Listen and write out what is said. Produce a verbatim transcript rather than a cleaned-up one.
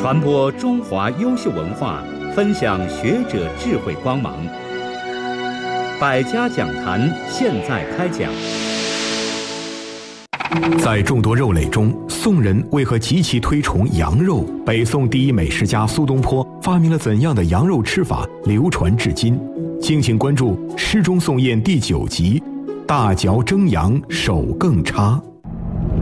传播中华优秀文化，分享学者智慧光芒。百家讲坛现在开讲。 在众多肉类中，宋人为何极其推崇羊肉？北宋第一美食家苏东坡发明了怎样的羊肉吃法，流传至今？敬请关注《诗中宋宴》第九集：大嚼蒸羊手更差。